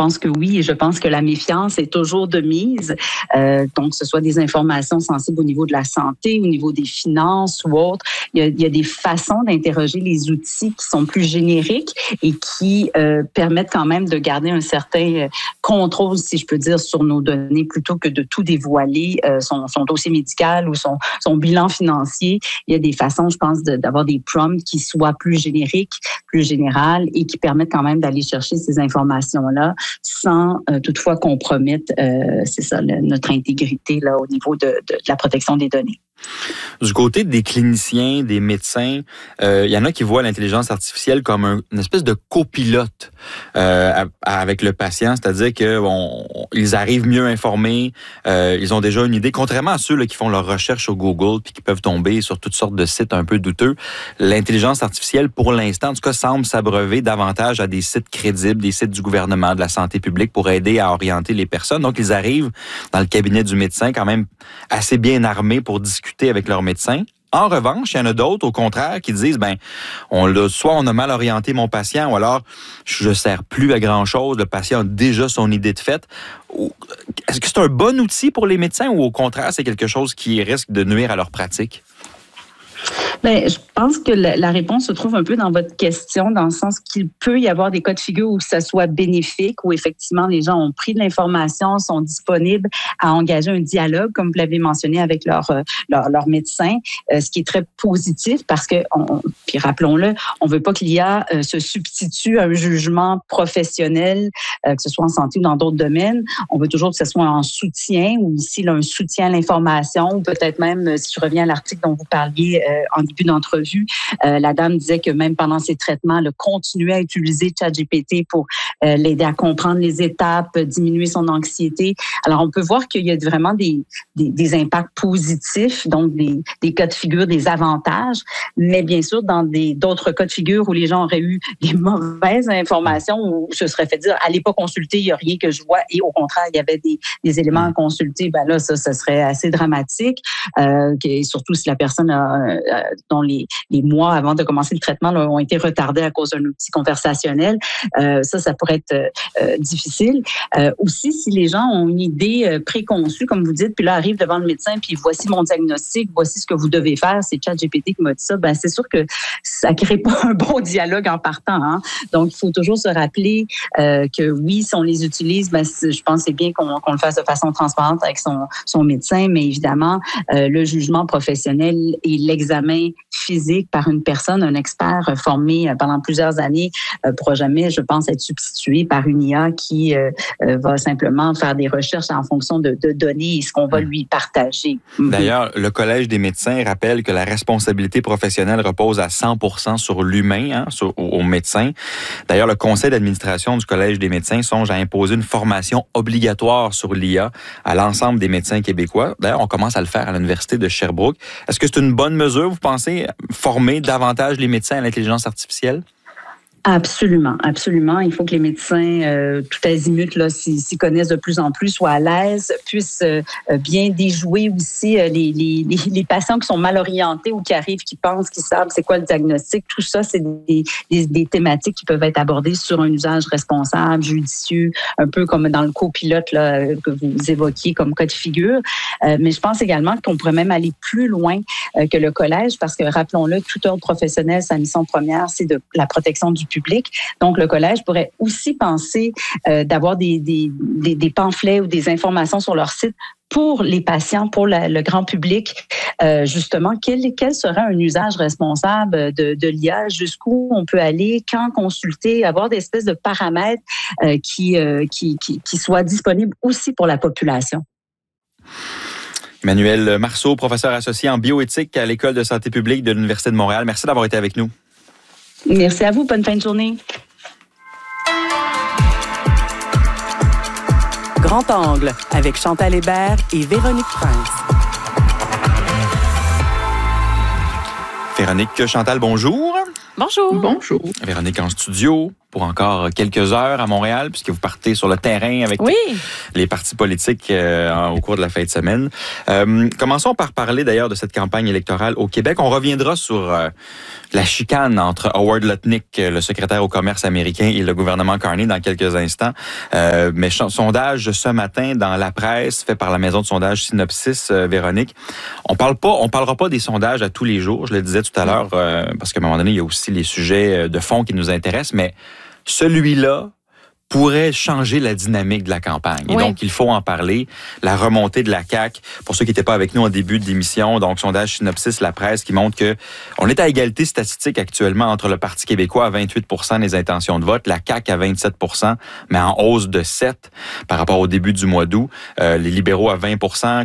pense que oui, et je pense que la méfiance est toujours de mise. Donc, que ce soit des informations sensibles au niveau de la santé, au niveau des finances ou autres, il y a des façons d'interroger les outils qui sont plus génériques et qui permettent quand même de garder un certain contrôle, si je peux dire, sur nos données, plutôt que de tout dévoiler, son dossier médical ou son bilan financier. Il y a des façons, je pense, d'avoir des prompts qui soient plus génériques, plus générales et qui permettent quand même d'aller chercher ces informations-là sans toutefois compromettre, c'est ça, notre intégrité là, au niveau de la protection des données. Du côté des cliniciens, des médecins, il y en a qui voient l'intelligence artificielle comme une espèce de copilote avec le patient, c'est-à-dire qu'ils arrivent mieux informés, ils ont déjà une idée, contrairement à ceux là, qui font leur recherche au Google puis qui peuvent tomber sur toutes sortes de sites un peu douteux. L'intelligence artificielle, pour l'instant, en tout cas, semble s'abreuver davantage à des sites crédibles, des sites du gouvernement, de la santé publique pour aider à orienter les personnes. Donc, ils arrivent dans le cabinet du médecin quand même assez bien armés pour discuter avec leur médecin. En revanche, il y en a d'autres, au contraire, qui disent, soit on a mal orienté mon patient, ou alors je ne sers plus à grand-chose, le patient a déjà son idée de fait. Est-ce que c'est un bon outil pour les médecins ou au contraire, c'est quelque chose qui risque de nuire à leur pratique? Bien, je pense que la réponse se trouve un peu dans votre question, dans le sens qu'il peut y avoir des cas de figure où ça soit bénéfique, où effectivement les gens ont pris de l'information, sont disponibles à engager un dialogue, comme vous l'avez mentionné, avec leur médecin, ce qui est très positif parce que, puis rappelons-le, on veut pas que l'IA se substitue à un jugement professionnel, que ce soit en santé ou dans d'autres domaines. On veut toujours que ce soit en soutien, ou ici là, un soutien à l'information, ou peut-être même, si je reviens à l'article dont vous parliez en début d'entrevue, la dame disait que même pendant ses traitements, elle continuait à utiliser ChatGPT pour l'aider à comprendre les étapes, diminuer son anxiété. Alors, on peut voir qu'il y a vraiment des impacts positifs, donc des cas de figure, des avantages, mais bien sûr, dans d'autres cas de figure où les gens auraient eu des mauvaises informations, où se serait fait dire, allez pas consulter, il n'y a rien que je vois, et au contraire, il y avait des éléments à consulter, ben là, ça serait assez dramatique, surtout si la personne dont les mois avant de commencer le traitement là, ont été retardés à cause d'un outil conversationnel. Ça pourrait être difficile. Aussi, si les gens ont une idée préconçue, comme vous dites, puis là, arrivent devant le médecin, puis voici mon diagnostic, voici ce que vous devez faire, c'est ChatGPT qui m'a dit ça, ben c'est sûr que ça crée pas un bon dialogue en partant. Hein? Donc, il faut toujours se rappeler que oui, si on les utilise, ben, je pense que c'est bien qu'on le fasse de façon transparente avec son médecin, mais évidemment, le jugement professionnel et l'examen physique par une personne, un expert formé pendant plusieurs années, pourra jamais, je pense, être substitué par une IA qui va simplement faire des recherches en fonction de données et ce qu'on va lui partager. D'ailleurs, le Collège des médecins rappelle que la responsabilité professionnelle repose à 100% sur l'humain, au médecin. D'ailleurs, le conseil d'administration du Collège des médecins songe à imposer une formation obligatoire sur l'IA à l'ensemble des médecins québécois. D'ailleurs, on commence à le faire à l'Université de Sherbrooke. Est-ce que c'est une bonne mesure, vous pensez, former davantage les médecins à l'intelligence artificielle? Absolument, absolument. Il faut que les médecins, tout azimut, là, s'y connaissent de plus en plus, soient à l'aise, puissent bien déjouer aussi les patients qui sont mal orientés ou qui arrivent, qui pensent, qui savent c'est quoi le diagnostic. Tout ça, c'est des thématiques qui peuvent être abordées sur un usage responsable, judicieux, un peu comme dans le copilote là, que vous évoquiez comme cas de figure. Mais je pense également qu'on pourrait même aller plus loin que le collège, parce que, rappelons-le, tout ordre professionnel, sa mission première, c'est de la protection du public. Donc, le collège pourrait aussi penser d'avoir des pamphlets ou des informations sur leur site pour les patients, pour le grand public, justement, quel serait un usage responsable de l'IA, jusqu'où on peut aller, quand consulter, avoir des espèces de paramètres qui soient disponibles aussi pour la population. Emmanuelle Marceau, professeur associé en bioéthique à l'École de santé publique de l'Université de Montréal. Merci d'avoir été avec nous. Merci à vous. Bonne fin de journée. Grand Angle avec Chantal Hébert et Véronique Prince. Véronique, Chantal, bonjour. Bonjour. Véronique en studio. pour encore quelques heures à Montréal, puisque vous partez sur le terrain avec les partis politiques au cours de la fin de semaine. Commençons par parler d'ailleurs de cette campagne électorale au Québec. On reviendra sur la chicane entre Howard Lutnick, le secrétaire au commerce américain, et le gouvernement Carney dans quelques instants. Mais sondage ce matin dans la presse, fait par la maison de sondage Synopsis, Véronique. On parlera pas des sondages à tous les jours, je le disais tout à l'heure, parce qu'à un moment donné, il y a aussi les sujets de fond qui nous intéressent, mais celui-là pourrait changer la dynamique de la campagne. Et donc, il faut en parler. La remontée de la CAQ, pour ceux qui n'étaient pas avec nous en début d'émission, donc sondage Synopsis, la presse, qui montre que on est à égalité statistique actuellement entre le Parti québécois à 28 % des intentions de vote, la CAQ à 27 %, mais en hausse de 7 par rapport au début du mois d'août. Les libéraux à 20 %,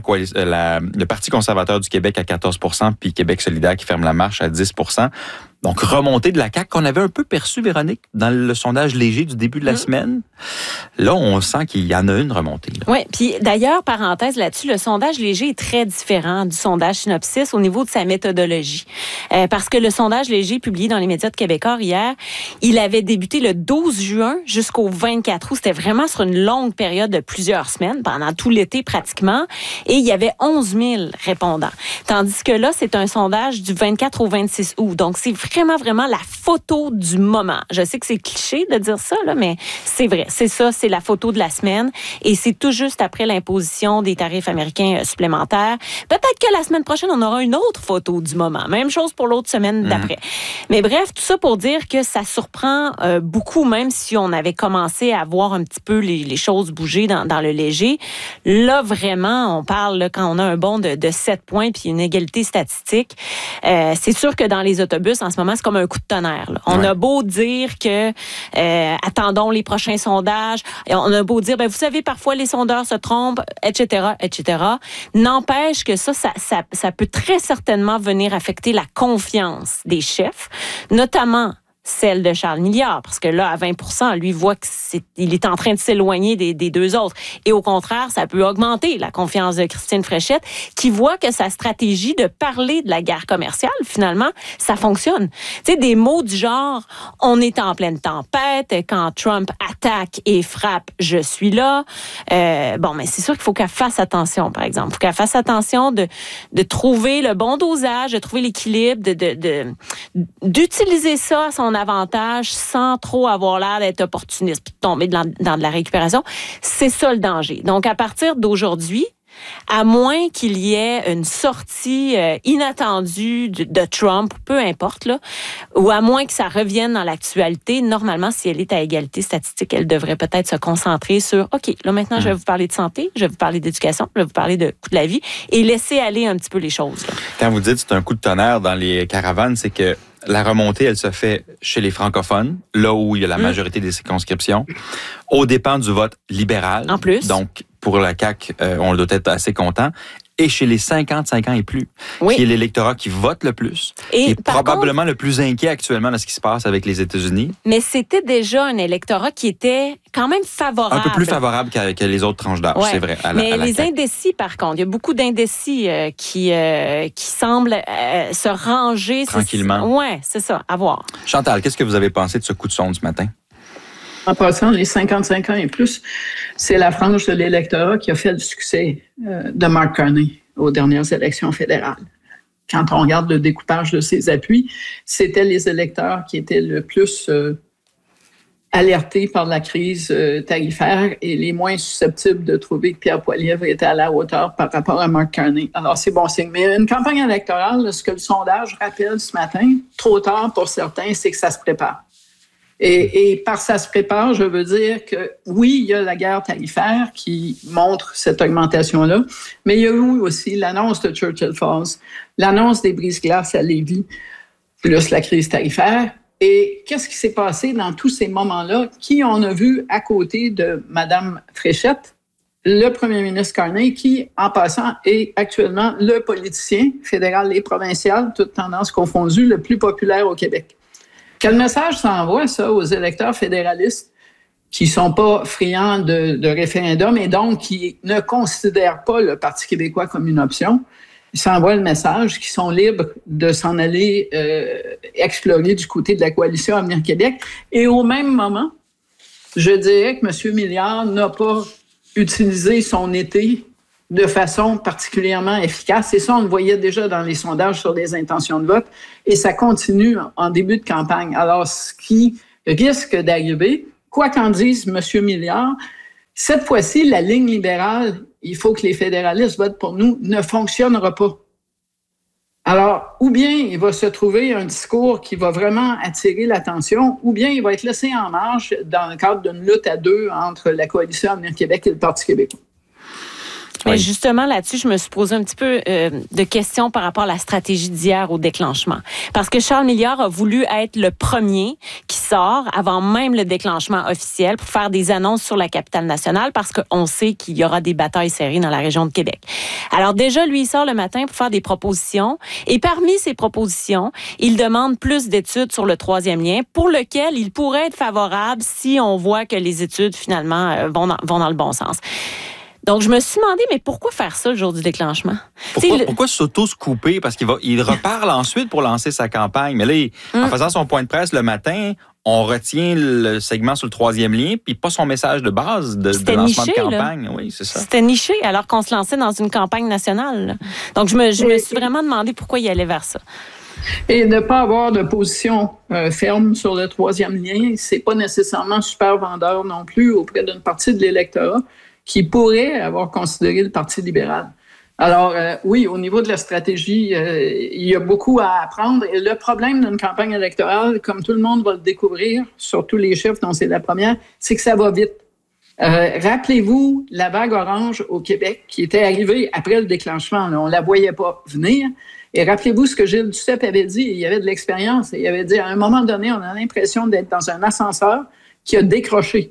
le Parti conservateur du Québec à 14 % puis Québec solidaire qui ferme la marche à 10 %. Donc, remontée de la CAQ qu'on avait un peu perçue, Véronique, dans le sondage léger du début de la semaine. Là, on sent qu'il y en a une remontée. Oui, puis d'ailleurs, parenthèse là-dessus, le sondage léger est très différent du sondage Synopsis au niveau de sa méthodologie. Parce que le sondage léger publié dans les médias de Québécois hier, il avait débuté le 12 juin jusqu'au 24 août. C'était vraiment sur une longue période de plusieurs semaines, pendant tout l'été pratiquement, et il y avait 11 000 répondants. Tandis que là, c'est un sondage du 24 au 26 août. Donc, c'est vraiment la photo du moment. Je sais que c'est cliché de dire ça, là, mais c'est vrai. C'est ça, c'est la photo de la semaine. Et c'est tout juste après l'imposition des tarifs américains supplémentaires. Peut-être que la semaine prochaine, on aura une autre photo du moment. Même chose pour l'autre semaine d'après. Mais bref, tout ça pour dire que ça surprend beaucoup, même si on avait commencé à voir un petit peu les choses bouger dans le léger. Là, vraiment, on parle, là, quand on a un bond de 7 points puis une égalité statistique, c'est sûr que dans les autobus, en ce moment, c'est comme un coup de tonnerre. Là. On a beau dire que attendons les prochains sondages, on a beau dire, ben vous savez, parfois les sondeurs se trompent, etc., etc. N'empêche que ça peut très certainement venir affecter la confiance des chefs, notamment celle de Charles Milliard, parce que là, à 20 %, lui voit qu'il est en train de s'éloigner des deux autres. Et au contraire, ça peut augmenter la confiance de Christine Fréchette, qui voit que sa stratégie de parler de la guerre commerciale, finalement, ça fonctionne. Tu sais, des mots du genre « on est en pleine tempête »,« quand Trump attaque et frappe, je suis là ». Bon, mais c'est sûr qu'il faut qu'elle fasse attention, par exemple. Il faut qu'elle fasse attention de trouver le bon dosage, de trouver l'équilibre, d'utiliser ça à son avantage sans trop avoir l'air d'être opportuniste puis de tomber dans de la récupération. C'est ça le danger. Donc, à partir d'aujourd'hui, à moins qu'il y ait une sortie inattendue de Trump, peu importe, là, ou à moins que ça revienne dans l'actualité, normalement, si elle est à égalité statistique, elle devrait peut-être se concentrer sur, OK, là maintenant, je vais vous parler de santé, je vais vous parler d'éducation, je vais vous parler de coût de la vie et laisser aller un petit peu les choses. Là. Quand vous dites c'est un coup de tonnerre dans les caravanes, c'est que la remontée, elle se fait chez les francophones, là où il y a la majorité des circonscriptions, aux dépens du vote libéral. En plus. Donc, pour la CAQ, on doit être assez content. Et chez les 55 ans et plus, qui est l'électorat qui vote le plus, et qui est probablement le plus inquiet actuellement de ce qui se passe avec les États-Unis. Mais c'était déjà un électorat qui était quand même favorable. Un peu plus favorable que les autres tranches d'âge, c'est vrai. Mais les indécis, par contre, il y a beaucoup d'indécis qui semblent se ranger. Tranquillement. Oui, c'est ça, à voir. Chantal, qu'est-ce que vous avez pensé de ce coup de sonde ce matin? En passant, les 55 ans et plus, c'est la frange de l'électorat qui a fait le succès de Mark Carney aux dernières élections fédérales. Quand on regarde le découpage de ses appuis, c'était les électeurs qui étaient le plus alertés par la crise tarifaire et les moins susceptibles de trouver que Pierre Poilievre était à la hauteur par rapport à Mark Carney. Alors, c'est bon signe. Mais une campagne électorale, ce que le sondage rappelle ce matin, trop tard pour certains, c'est que ça se prépare. Et par ça se prépare, je veux dire que oui, il y a la guerre tarifaire qui montre cette augmentation-là, mais il y a eu aussi l'annonce de Churchill Falls, l'annonce des brises-glaces à Lévis, plus la crise tarifaire. Et qu'est-ce qui s'est passé dans tous ces moments-là? Qui on a vu à côté de Mme Fréchette? Le premier ministre Carney, qui, en passant, est actuellement le politicien fédéral et provincial, toutes tendances confondues, le plus populaire au Québec. Quel message ça envoie, ça, aux électeurs fédéralistes qui ne sont pas friands de référendum et donc qui ne considèrent pas le Parti québécois comme une option? Ils s'envoient le message qu'ils sont libres de s'en aller explorer du côté de la coalition Avenir Québec. Et au même moment, je dirais que M. Milliard n'a pas utilisé son été de façon particulièrement efficace. Et ça, on le voyait déjà dans les sondages sur les intentions de vote. Et ça continue en début de campagne. Alors, ce qui risque d'arriver, quoi qu'en dise M. Milliard, cette fois-ci, la ligne libérale, il faut que les fédéralistes votent pour nous, ne fonctionnera pas. Alors, ou bien il va se trouver un discours qui va vraiment attirer l'attention, ou bien il va être laissé en marge dans le cadre d'une lutte à deux entre la coalition Avenir Québec et le Parti québécois. Mais justement, là-dessus, je me suis posé un petit peu de questions par rapport à la stratégie d'hier au déclenchement. Parce que Charles Milliard a voulu être le premier qui sort avant même le déclenchement officiel pour faire des annonces sur la capitale nationale parce qu'on sait qu'il y aura des batailles serrées dans la région de Québec. Alors déjà, lui, il sort le matin pour faire des propositions et parmi ces propositions, il demande plus d'études sur le troisième lien pour lequel il pourrait être favorable si on voit que les études, finalement, vont dans le bon sens. Donc, je me suis demandé, mais pourquoi faire ça le jour du déclenchement? Pourquoi s'auto-couper? Parce qu'il reparle ensuite pour lancer sa campagne. Mais là, en faisant son point de presse le matin, on retient le segment sur le troisième lien, puis pas son message de base de lancement de campagne. Là. Oui, c'est ça. C'était niché, alors qu'on se lançait dans une campagne nationale. Là. Donc, je me suis vraiment demandé pourquoi il allait vers ça. Et ne pas avoir de position ferme sur le troisième lien, c'est pas nécessairement super vendeur non plus auprès d'une partie de l'électorat qui pourrait avoir considéré le Parti libéral. Alors, oui, au niveau de la stratégie, il y a beaucoup à apprendre. Et le problème d'une campagne électorale, comme tout le monde va le découvrir, surtout les chefs dont c'est la première, c'est que ça va vite. Rappelez-vous la vague orange au Québec qui était arrivée après le déclenchement. Là, on ne la voyait pas venir. Et rappelez-vous ce que Gilles Duceppe avait dit. Il y avait de l'expérience. Il avait dit, à un moment donné, on a l'impression d'être dans un ascenseur qui a décroché.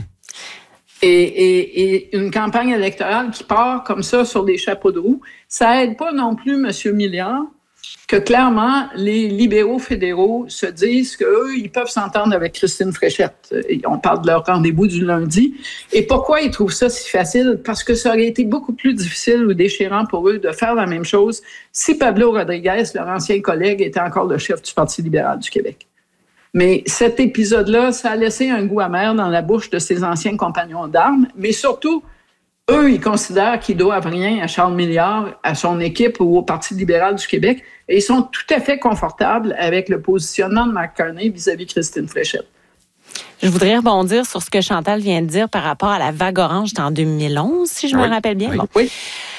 Et une campagne électorale qui part comme ça sur des chapeaux de roue, ça aide pas non plus M. Milliard que clairement les libéraux fédéraux se disent qu'eux, ils peuvent s'entendre avec Christine Fréchette. On parle de leur rendez-vous du lundi. Et pourquoi ils trouvent ça si facile? Parce que ça aurait été beaucoup plus difficile ou déchirant pour eux de faire la même chose si Pablo Rodriguez, leur ancien collègue, était encore le chef du Parti libéral du Québec. Mais cet épisode-là, ça a laissé un goût amer dans la bouche de ses anciens compagnons d'armes. Mais surtout, eux, ils considèrent qu'ils doivent rien à Charles Milliard, à son équipe ou au Parti libéral du Québec. Et ils sont tout à fait confortables avec le positionnement de Mark Carney vis-à-vis de Christine Fréchette. Je voudrais rebondir sur ce que Chantal vient de dire par rapport à la vague orange en 2011, si je me rappelle bien. Oui. Bon. Oui.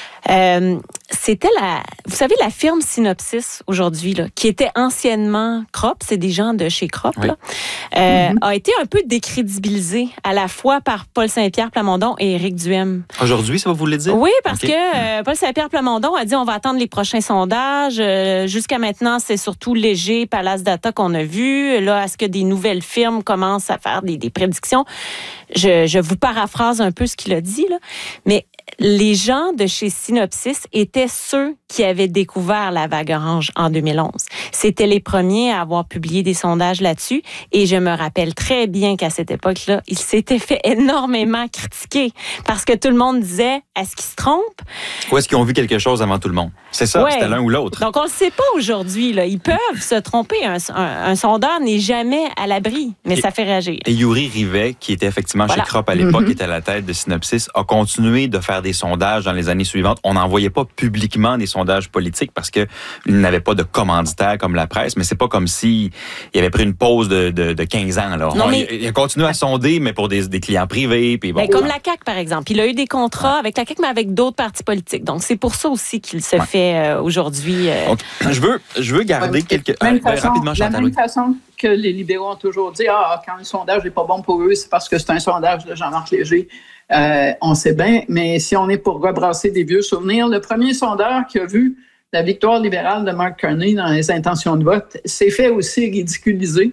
C'était vous savez, la firme Synopsys aujourd'hui, là, qui était anciennement Crop, c'est des gens de chez Crop, là, a été un peu décrédibilisée à la fois par Paul Saint-Pierre Plamondon et Éric Duhem. Aujourd'hui, ça va vous le dire? Oui, parce que Paul Saint-Pierre Plamondon a dit on va attendre les prochains sondages. Jusqu'à maintenant, c'est surtout Léger, Palace Data qu'on a vu. Là, est-ce que des nouvelles firmes commencent à faire des prédictions? Je vous paraphrase un peu ce qu'il a dit, là, mais les gens de chez Synopsys étaient ceux qui avaient découvert la vague orange en 2011. C'était les premiers à avoir publié des sondages là-dessus et je me rappelle très bien qu'à cette époque-là, ils s'étaient fait énormément critiquer parce que tout le monde disait « est-ce qu'ils se trompent? » Ou est-ce qu'ils ont vu quelque chose avant tout le monde? C'est ça, ouais. C'était l'un ou l'autre. Donc, on ne le sait pas aujourd'hui. Là. Ils peuvent se tromper. Un sondeur n'est jamais à l'abri, mais ça fait réagir. Et Yuri Rivet, qui était effectivement chez Crop à l'époque, qui était à la tête de Synopsys, a continué de faire des sondages dans les années suivantes. On n'envoyait pas publiquement des sondages politiques parce qu'il n'avait pas de commanditaire comme la presse, mais c'est pas comme s'il avait pris une pause de 15 ans. Là. Non, mais... Il a continué à sonder, mais pour des clients privés. Puis bon, comme la CAQ, par exemple. Il a eu des contrats avec la CAQ, mais avec d'autres partis politiques. Donc, c'est pour ça aussi qu'il se fait aujourd'hui. Donc, je veux garder quelques... rapidement, Chantal. La même façon que les libéraux ont toujours dit, quand le sondage n'est pas bon pour eux, c'est parce que c'est un sondage de Jean-Marc Léger. On sait bien, mais si on est pour rebrasser des vieux souvenirs, le premier sondeur qui a vu la victoire libérale de Mark Carney dans les intentions de vote s'est fait aussi ridiculiser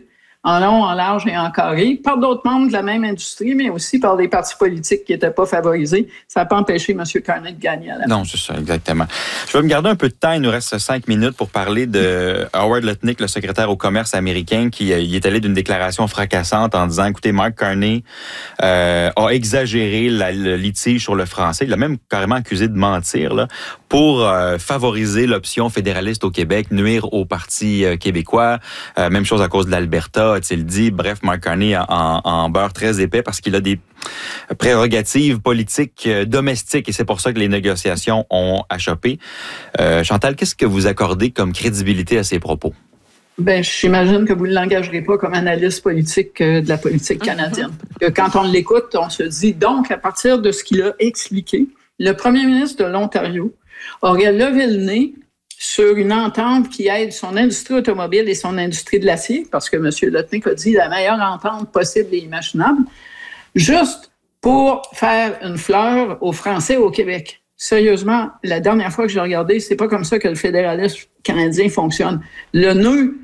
en long, en large et en carré, par d'autres membres de la même industrie, mais aussi par des partis politiques qui n'étaient pas favorisés. Ça n'a pas empêché M. Carney de gagner à la fin. Non, c'est ça, exactement. Je vais me garder un peu de temps. Il nous reste 5 minutes pour parler de Howard Lutnick, le secrétaire au commerce américain, qui il est allé d'une déclaration fracassante en disant, écoutez, Mark Carney a exagéré le litige sur le français. Il l'a même carrément accusé de mentir là, pour favoriser l'option fédéraliste au Québec, nuire au Parti québécois. Même chose à cause de l'Alberta, a-t-il dit. Bref, Mark Carney en beurre très épais parce qu'il a des prérogatives politiques domestiques et c'est pour ça que les négociations ont achoppé. Chantal, qu'est-ce que vous accordez comme crédibilité à ces propos? Ben, j'imagine que vous ne l'engagerez pas comme analyste politique de la politique canadienne. Quand on l'écoute, on se dit donc, à partir de ce qu'il a expliqué, le premier ministre de l'Ontario aurait levé le nez sur une entente qui aide son industrie automobile et son industrie de l'acier, parce que M. Lutnick a dit la meilleure entente possible et imaginable, juste pour faire une fleur aux Français au Québec. Sérieusement, la dernière fois que j'ai regardé, c'est pas comme ça que le fédéralisme canadien fonctionne. Le nœud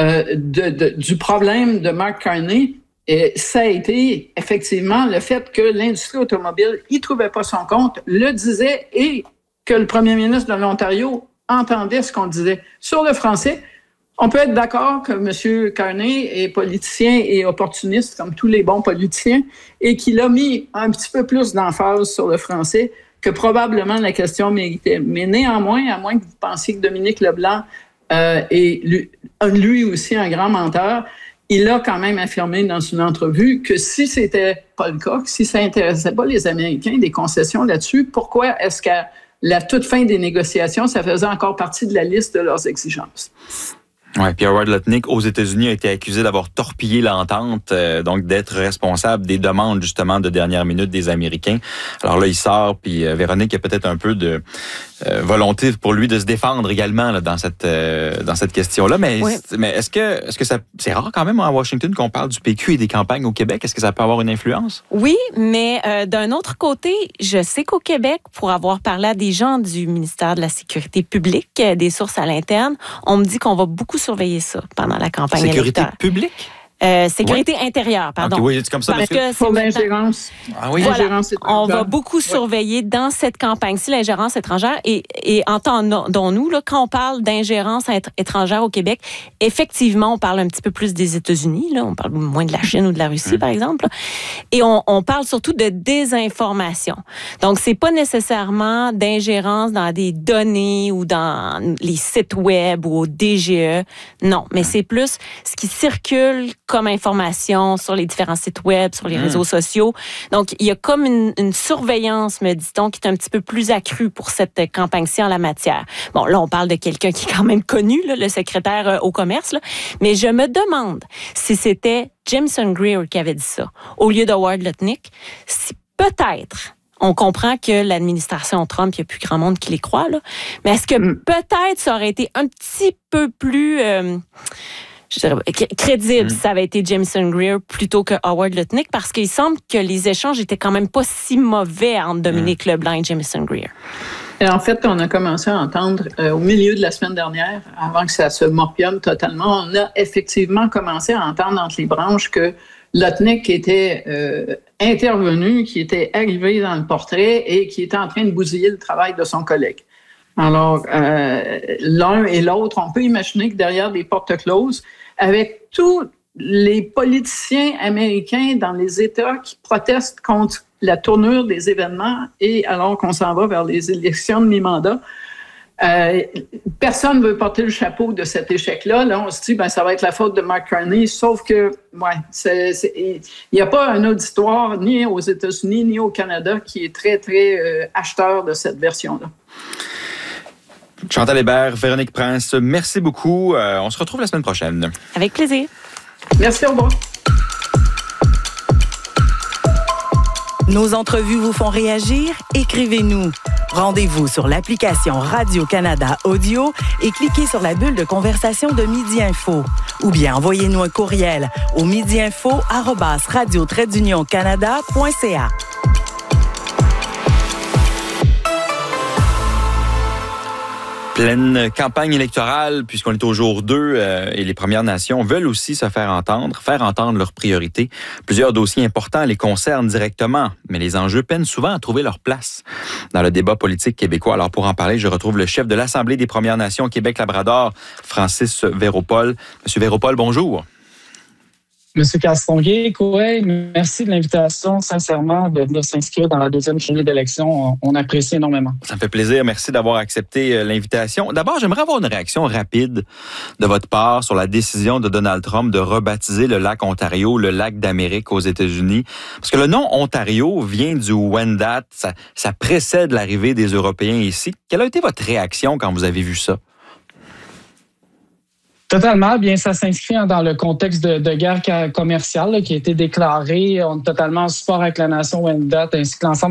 du problème de Mark Carney, ça a été effectivement le fait que l'industrie automobile y trouvait pas son compte, le disait, et que le premier ministre de l'Ontario entendait ce qu'on disait. Sur le français, on peut être d'accord que M. Carney est politicien et opportuniste, comme tous les bons politiciens, et qu'il a mis un petit peu plus d'emphase sur le français que probablement la question méritait. Mais néanmoins, à moins que vous pensiez que Dominique Leblanc est lui aussi un grand menteur, il a quand même affirmé dans une entrevue que si c'était pas le cas, que si ça intéressait pas les Américains, des concessions là-dessus, pourquoi est-ce qu'à la toute fin des négociations, ça faisait encore partie de la liste de leurs exigences? Oui, puis Howard Lutnick, aux États-Unis, a été accusé d'avoir torpillé l'entente, donc d'être responsable des demandes, justement, de dernière minute des Américains. Alors là, il sort, puis Véronique a peut-être un peu de volonté pour lui de se défendre également là, dans cette question-là. Mais, oui. Mais est-ce que ça, c'est rare quand même à Washington qu'on parle du PQ et des campagnes au Québec? Est-ce que ça peut avoir une influence? Oui, mais d'un autre côté, je sais qu'au Québec, pour avoir parlé à des gens du ministère de la Sécurité publique, des sources à l'interne, on me dit qu'on va beaucoup surveiller ça pendant la campagne électorale. Sécurité publique? Sécurité intérieure, pardon. Okay, oui, c'est comme ça. Parce que pour l'ingérence. Ah oui, voilà, on va beaucoup surveiller dans cette campagne-ci l'ingérence étrangère et entendons-nous, là, quand on parle d'ingérence étrangère au Québec, effectivement, on parle un petit peu plus des États-Unis, là, on parle moins de la Chine ou de la Russie, par exemple, là, et on parle surtout de désinformation. Donc, c'est pas nécessairement d'ingérence dans des données ou dans les sites web ou au DGE, non, mais c'est plus ce qui circule comme information sur les différents sites web, sur les réseaux sociaux. Donc, il y a comme une surveillance, me dit-on, qui est un petit peu plus accrue pour cette campagne-ci en la matière. Bon, là, on parle de quelqu'un qui est quand même connu, là, le secrétaire au commerce, là, mais je me demande si c'était Jameson Greer qui avait dit ça, au lieu de Howard Lutnick, si peut-être... On comprend que l'administration Trump, il n'y a plus grand monde qui les croit, là, mais est-ce que peut-être ça aurait été un petit peu plus... crédible si ça avait été Jameson Greer plutôt que Howard Lutnick, parce qu'il semble que les échanges étaient quand même pas si mauvais entre Dominique Leblanc et Jameson Greer. Et en fait, on a commencé à entendre au milieu de la semaine dernière, avant que ça se morpione totalement, on a effectivement commencé à entendre entre les branches que Lutnick était intervenu, qui était arrivé dans le portrait et qui était en train de bousiller le travail de son collègue. Alors, l'un et l'autre, on peut imaginer que derrière des portes closes, avec tous les politiciens américains dans les États qui protestent contre la tournure des événements et alors qu'on s'en va vers les élections de mi-mandat, personne ne veut porter le chapeau de cet échec-là. Là, on se dit, ça va être la faute de Mark Carney, sauf que, il n'y a pas un auditoire ni aux États-Unis ni au Canada qui est très, très acheteur de cette version-là. Chantal Hébert, Véronique Prince, merci beaucoup. On se retrouve la semaine prochaine. Avec plaisir. Merci, au revoir. Nos entrevues vous font réagir? Écrivez-nous. Rendez-vous sur l'application Radio-Canada Audio et cliquez sur la bulle de conversation de Midi Info. Ou bien envoyez-nous un courriel au midiinfo@radio-canada.ca. Pleine campagne électorale, puisqu'on est au jour 2 et les Premières Nations veulent aussi se faire entendre leurs priorités. Plusieurs dossiers importants les concernent directement, mais les enjeux peinent souvent à trouver leur place dans le débat politique québécois. Alors pour en parler, je retrouve le chef de l'Assemblée des Premières Nations Québec-Labrador, Francis Véropol. Monsieur Véropol, bonjour. Monsieur Castonguay, merci de l'invitation, sincèrement, de venir s'inscrire dans la deuxième journée d'élection. On apprécie énormément. Ça me fait plaisir. Merci d'avoir accepté l'invitation. D'abord, j'aimerais avoir une réaction rapide de votre part sur la décision de Donald Trump de rebaptiser le lac Ontario le lac d'Amérique aux États-Unis. Parce que le nom Ontario vient du Wendat. Ça précède l'arrivée des Européens ici. Quelle a été votre réaction quand vous avez vu ça? Totalement. Bien, ça s'inscrit dans le contexte de guerre commerciale qui a été déclarée. On est totalement en support avec la nation Wendat ainsi que l'ensemble